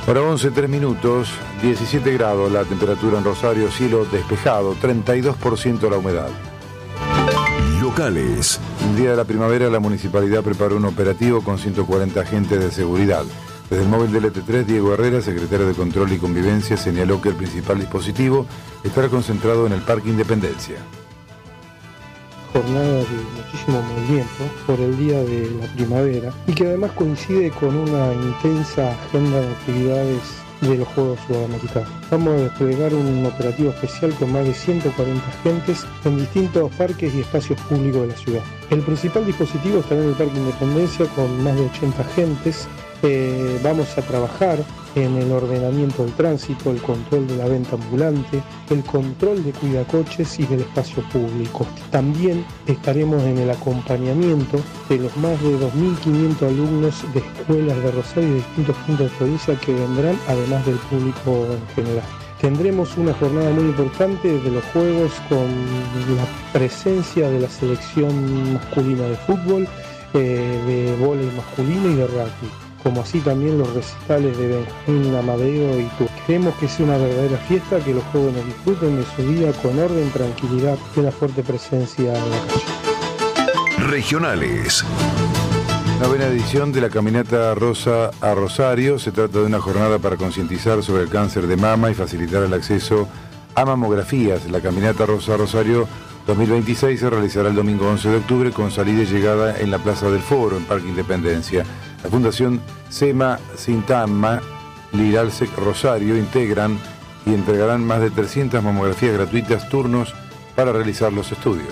Ahora 11:03, 17 grados la temperatura en Rosario, cielo despejado, 32% la humedad. Locales. El día de la primavera la municipalidad preparó un operativo con 140 agentes de seguridad. Desde el móvil del ET3, Diego Herrera, secretario de Control y Convivencia, señaló que el principal dispositivo estará concentrado en el Parque Independencia. Jornada de muchísimo movimiento por el día de la primavera y que además coincide con una intensa agenda de actividades de los Juegos Sudamericanos. Vamos a desplegar un operativo especial con más de 140 agentes en distintos parques y espacios públicos de la ciudad. El principal dispositivo estará en el Parque Independencia con más de 80 agentes. Vamos a trabajar en el ordenamiento del tránsito, el control de la venta ambulante, el control de cuidacoches y del espacio público. También estaremos en el acompañamiento de los más de 2.500 alumnos de escuelas de Rosario y de distintos puntos de provincia que vendrán, además del público en general. Tendremos una jornada muy importante de los Juegos con la presencia de la selección masculina de fútbol, de vóley masculino y de rugby, como así también los recitales de Benjamín, Amadeo y tú. Queremos que sea una verdadera fiesta, que los jóvenes disfruten de su día con orden, tranquilidad y una fuerte presencia en la calle. Regionales. Novena edición de la Caminata Rosa a Rosario. Se trata de una jornada para concientizar sobre el cáncer de mama y facilitar el acceso a mamografías. La Caminata Rosa a Rosario 2026 se realizará el domingo 11 de octubre con salida y llegada en la Plaza del Foro, en Parque Independencia. La Fundación SEMA Sintama Liralsec Rosario integran y entregarán más de 300 mamografías gratuitas, turnos para realizar los estudios.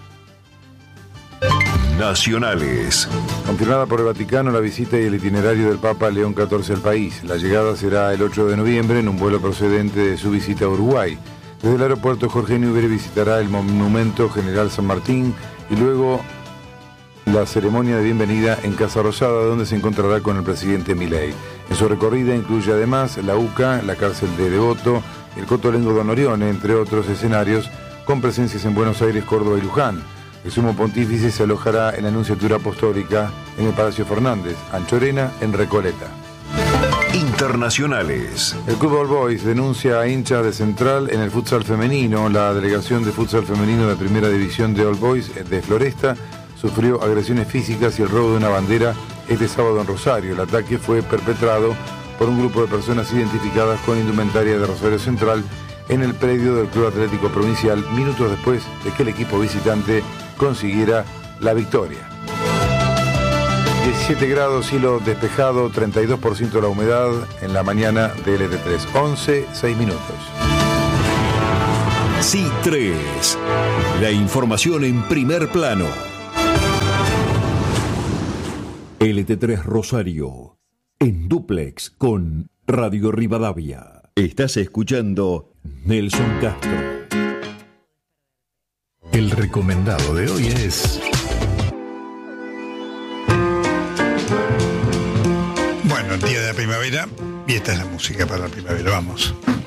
Nacionales. Confirmada por el Vaticano la visita y el itinerario del Papa León XIV al país. La llegada será el 8 de noviembre en un vuelo procedente de su visita a Uruguay. Desde el aeropuerto Jorge Newbery visitará el Monumento General San Martín y luego la ceremonia de bienvenida en Casa Rosada, donde se encontrará con el presidente Milei. En su recorrida incluye además la UCA, la cárcel de Devoto, el Cotolengo Don Orione, entre otros escenarios, con presencias en Buenos Aires, Córdoba y Luján. El sumo pontífice se alojará en la Nunciatura Apostólica en el Palacio Fernández, Anchorena, en Recoleta. Internacionales. El Club All Boys denuncia a hinchas de Central en el futsal femenino. La delegación de futsal femenino de Primera División de All Boys de Floresta sufrió agresiones físicas y el robo de una bandera este sábado en Rosario. El ataque fue perpetrado por un grupo de personas identificadas con indumentaria de Rosario Central en el predio del Club Atlético Provincial, minutos después de que el equipo visitante consiguiera la victoria. 17 grados, cielo despejado, 32% la humedad en la mañana del ET3. 11:06. Sí 3. La información en primer plano. LT3 Rosario, en dúplex con Radio Rivadavia. Estás escuchando Nelson Castro. El recomendado de hoy es... Bueno, el día de la primavera, y esta es la música para la primavera, vamos.